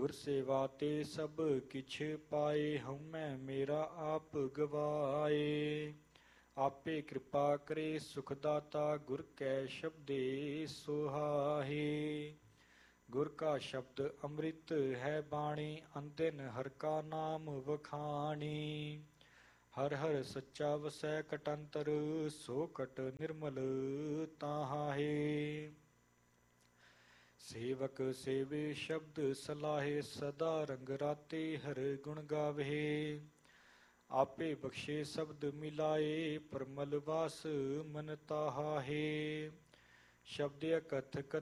गुर सेवा ते सब किछ पाए, हउमੈ मेरा आप गवाए। आपे कृपा करे सुख दाता, गुर कै शब्दे सुहाए। गुर का शब्द अमृत है बाणी, अंदिन हर का नाम वखाणी। हर हर सच्चा वसै कटंतर, सो कट निर्मल ताहाहे। सेवक सेवे शब्द सलाहे, सदा रंग राते हर गुण गावे। आपे बख्शे शब्द मिलाए, परमल वास मन ताहाहे। शब्द अकथ